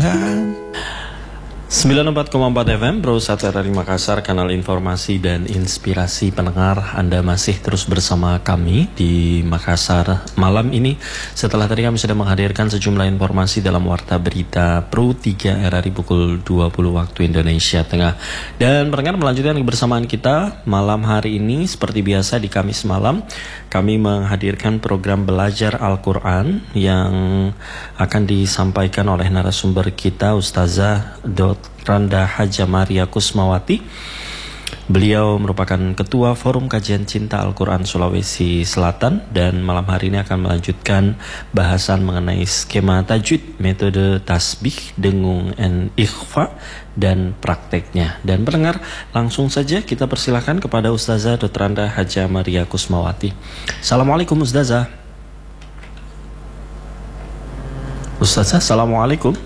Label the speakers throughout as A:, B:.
A: Tuhan. 94,4 FM Pro 1 RRI Makassar, kanal informasi dan inspirasi pendengar. Anda masih terus bersama kami di Makassar malam ini. Setelah tadi kami sudah menghadirkan sejumlah informasi dalam Warta Berita Pro 3 RRI pukul 20 waktu Indonesia Tengah. Dan pendengar, melanjutkan kebersamaan kita malam hari ini. Seperti biasa di Kamis malam kami menghadirkan program Belajar Al-Quran yang akan disampaikan oleh narasumber kita, Ustazah Randa Haja Maria Kusmawati. Beliau merupakan Ketua Forum Kajian Cinta Al-Quran Sulawesi Selatan, dan malam hari ini akan melanjutkan bahasan mengenai skema tajwid, metode tasbih, dengung, and ikhfa, dan prakteknya. Dan pendengar, langsung saja kita persilahkan kepada Ustazah Dr. Randa Haja Maria Kusmawati. Assalamualaikum Ustazah. Ustazah, Assalamualaikum.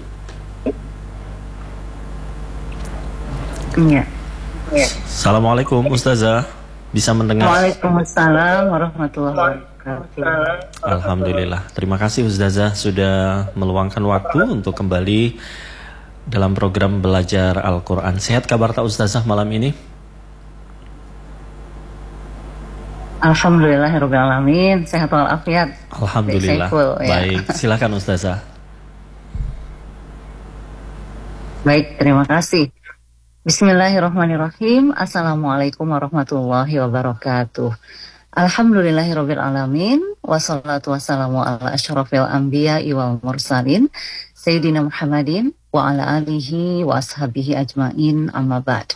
B: Ya.
A: Assalamualaikum Ustazah, bisa mendengar?
B: Waalaikumsalam warahmatullahi wabarakatuh.
A: Alhamdulillah. Terima kasih Ustazah sudah meluangkan waktu untuk kembali dalam program Belajar Al-Quran. Sehat kabar tak Ustazah malam ini?
B: Alhamdulillahirrahmanirrahim. Sehat walafiat.
A: Alhamdulillah. Baik, silakan Ustazah.
B: Baik, terima kasih. Bismillahirrahmanirrahim. Assalamualaikum warahmatullahi wabarakatuh. Alhamdulillahirabbil alamin, wassalatu wassalamu ala asyrafil anbiya wal mursalin sayyidina Muhammadin wa ala alihi wa ashabihi ajmain, amma ba'd.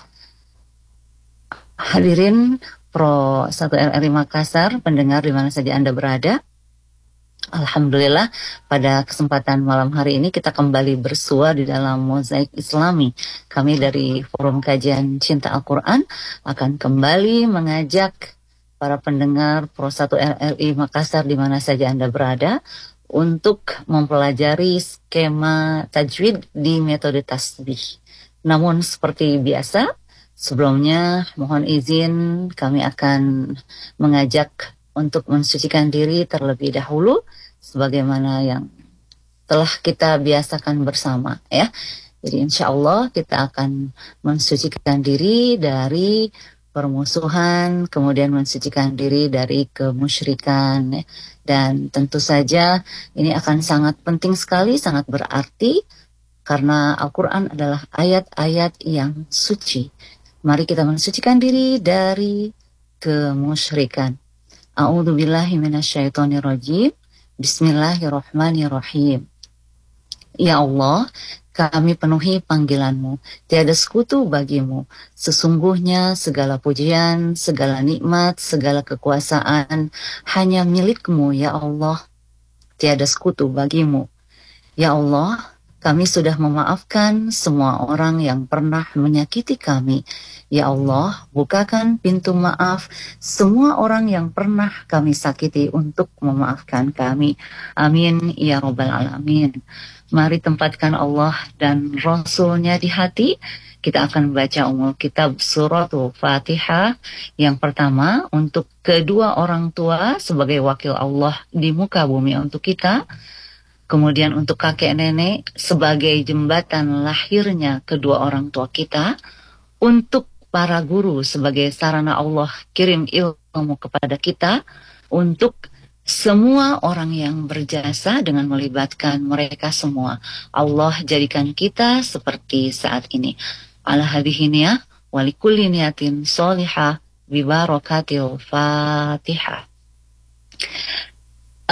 B: Hadirin Pro 1 RRI Makassar, pendengar di mana saja Anda berada, alhamdulillah pada kesempatan malam hari ini kita kembali bersua di dalam Mozaik Islami. Kami dari Forum Kajian Cinta Al-Quran akan kembali mengajak para pendengar Pro 1 RRI Makassar di mana saja Anda berada untuk mempelajari skema tajwid di metode tasbih. Namun seperti biasa, sebelumnya mohon izin kami akan mengajak untuk mensucikan diri terlebih dahulu sebagaimana yang telah kita biasakan bersama, ya. Jadi insya Allah kita akan mensucikan diri dari permusuhan, kemudian mensucikan diri dari kemusyrikan, ya. Dan tentu saja ini akan sangat penting sekali, sangat berarti, karena Al-Quran adalah ayat-ayat yang suci. Mari kita mensucikan diri dari kemusyrikan. A'udzubillahi minasyaitonirrajim. Bismillahirrahmanirrahim. Ya Allah, kami penuhi panggilan-Mu, tiada sekutu bagimu. Sesungguhnya segala pujian, segala nikmat, segala kekuasaan hanya milik-Mu, ya Allah. Tiada sekutu bagimu. Ya Allah, kami sudah memaafkan semua orang yang pernah menyakiti kami. Ya Allah, bukakan pintu maaf semua orang yang pernah kami sakiti untuk memaafkan kami. Amin, ya Rabbal Alamin. Mari tempatkan Allah dan Rasulnya di hati. Kita akan baca umul kitab suratul Fatihah. Yang pertama untuk kedua orang tua sebagai wakil Allah di muka bumi untuk kita. Kemudian untuk kakek nenek sebagai jembatan lahirnya kedua orang tua kita. Untuk para guru sebagai sarana Allah kirim ilmu kepada kita. Untuk semua orang yang berjasa dengan melibatkan mereka semua. Allah jadikan kita seperti saat ini. Ala hadhihi niyah wa likulli niyatin sholihah bi barakatil Fatihah.